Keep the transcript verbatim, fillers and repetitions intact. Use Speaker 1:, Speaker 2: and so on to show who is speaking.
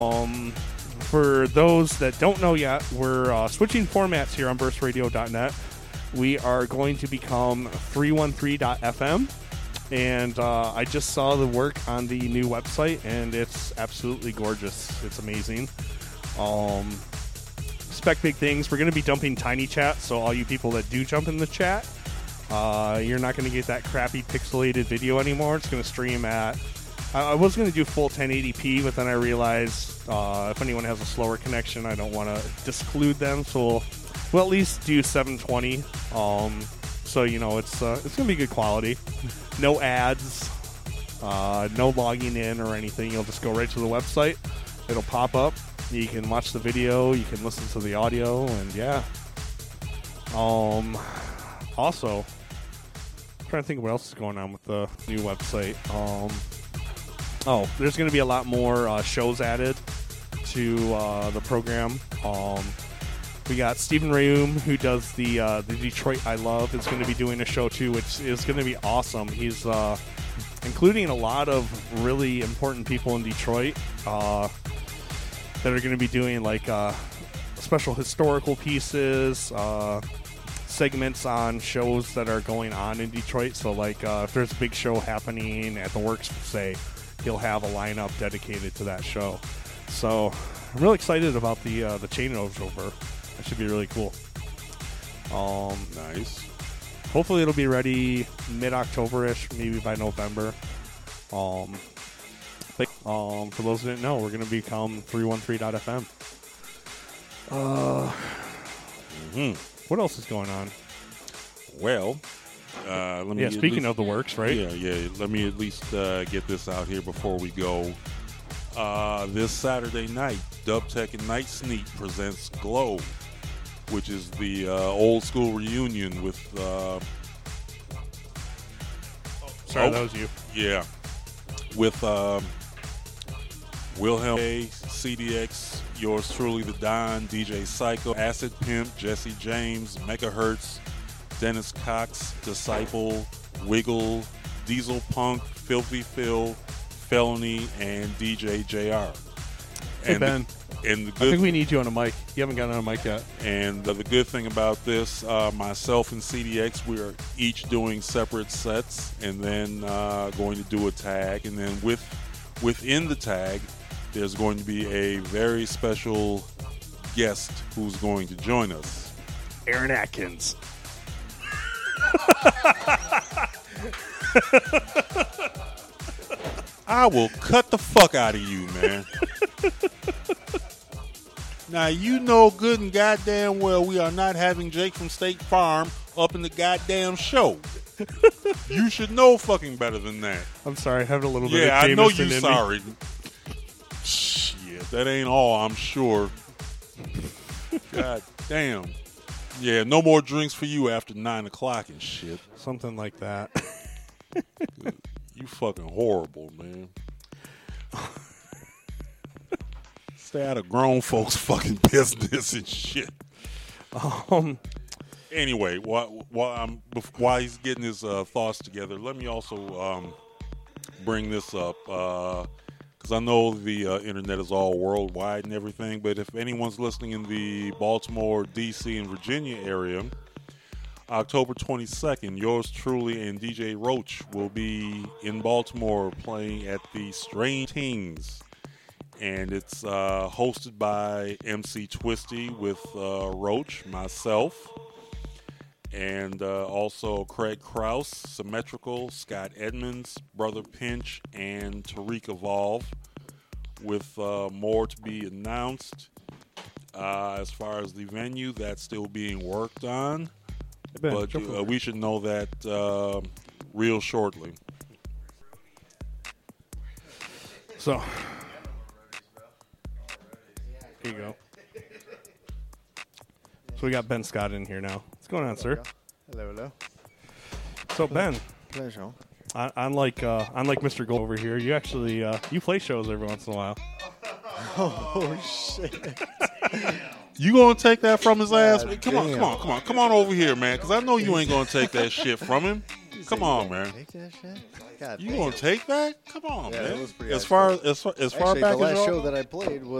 Speaker 1: Um, for those that don't know yet, we're uh, switching formats here on burst radio dot net. We are going to become three one three dot f m, and uh, I just saw the work on the new website, and it's absolutely gorgeous. It's amazing. Um, expect big things. We're going to be dumping Tiny Chat, so all you people that do jump in the chat, uh, you're not going to get that crappy pixelated video anymore. It's going to stream at... I, I was going to do full ten eighty p, but then I realized uh, if anyone has a slower connection, I don't want to disclude them, so we'll... We'll at least do seven twenty, um, so you know it's uh, it's gonna be good quality. No ads, uh, no logging in or anything. You'll just go right to the website. It'll pop up. You can watch the video. You can listen to the audio, and yeah. Um, also, I'm trying to think of what else is going on with the new website. Um, oh, there's gonna be a lot more uh, shows added to uh, the program. Um. We got Stephen Rayum, who does the uh, the Detroit I Love, is going to be doing a show too, which is going to be awesome. He's uh, including a lot of really important people in Detroit uh, that are going to be doing like uh, special historical pieces, uh, segments on shows that are going on in Detroit. So like uh, if there's a big show happening at the Works, say, he'll have a lineup dedicated to that show. So I'm really excited about the uh, the changeover. That should be really cool. Um,
Speaker 2: nice.
Speaker 1: Hopefully it'll be ready mid-October-ish, maybe by November. Um, but, um, for those who didn't know, we're going to become three one three dot f m. Uh, mm-hmm. What else is going on?
Speaker 2: Well, uh, let me...
Speaker 1: Yeah, speaking
Speaker 2: least,
Speaker 1: of the works, right?
Speaker 2: Yeah, yeah. Let me at least uh, get this out here before we go. Uh, this Saturday night, Dubtech and Night Sneak presents Glow, which is the uh, old school reunion with... Uh,
Speaker 1: Sorry,
Speaker 2: oh,
Speaker 1: that was you.
Speaker 2: Yeah. With um, Wilhelm A, C D X, yours truly, The Don, D J Psycho, Acid Pimp, Jesse James, Megahertz, Dennis Cox, Disciple, Wiggle, Diesel Punk, Filthy Phil, Felony, and D J J R.
Speaker 1: Hey,
Speaker 2: and
Speaker 1: Ben.
Speaker 2: The, and the good
Speaker 1: I think we need you on a mic. You haven't gotten on a mic yet.
Speaker 2: And the, the good thing about this, uh, myself and C D X, we are each doing separate sets and then uh, going to do a tag. And then with within the tag, there's going to be a very special guest who's going to join us.
Speaker 1: Aaron Atkins.
Speaker 2: I will cut the fuck out of you, man. Now, you know good and goddamn well we are not having Jake from State Farm up in the goddamn show. You should know fucking better than that.
Speaker 1: I'm sorry, I have a little bit
Speaker 2: yeah,
Speaker 1: of
Speaker 2: I know
Speaker 1: Jameson
Speaker 2: you're
Speaker 1: in
Speaker 2: sorry.
Speaker 1: me.
Speaker 2: Shit, that ain't all, I'm sure. God damn. Yeah, no more drinks for you after nine o'clock and shit.
Speaker 1: Something like that.
Speaker 2: You fucking horrible, man. Stay out of grown folks' fucking business and shit.
Speaker 1: Um.
Speaker 2: Anyway, while while, I'm, while he's getting his uh, thoughts together, let me also um, bring this up because uh, I know the uh, internet is all worldwide and everything. But if anyone's listening in the Baltimore, D C, and Virginia area, October twenty-second, yours truly and D J Roach will be in Baltimore playing at the Strange Things. And it's uh, hosted by M C Twisty with uh, Roach, myself, and uh, also Craig Krause, Symmetrical, Scott Edmonds, Brother Pinch, and Tariq Evolve, with uh, more to be announced. Uh, as far as the venue, that's still being worked on.
Speaker 1: Ben,
Speaker 2: but uh, we should know that uh, real shortly.
Speaker 1: So, here you go. So we got Ben Scott in here now. What's going on, sir?
Speaker 3: Hello, hello.
Speaker 1: So Ben,
Speaker 3: Pleasure.
Speaker 1: I, unlike uh, unlike Mister Gold over here, you actually uh, you play shows every once in a while.
Speaker 3: Oh shit!
Speaker 2: You gonna take that from his ass?
Speaker 3: God
Speaker 2: Come on,
Speaker 3: damn.
Speaker 2: come on, come on, come on over here, man. Because I know you ain't gonna take that shit from him.
Speaker 3: You
Speaker 2: Come
Speaker 3: said
Speaker 2: on,
Speaker 3: you
Speaker 2: man.
Speaker 3: gonna Take that shit? God
Speaker 2: You
Speaker 3: damn.
Speaker 2: gonna take that? Come on,
Speaker 3: Yeah,
Speaker 2: man.
Speaker 3: that was pretty
Speaker 2: as
Speaker 3: ice
Speaker 2: far
Speaker 3: cold.
Speaker 2: as far, as far
Speaker 3: Actually,
Speaker 2: back
Speaker 3: the
Speaker 2: as
Speaker 3: last
Speaker 2: y'all
Speaker 3: show
Speaker 2: know?
Speaker 3: that I played was.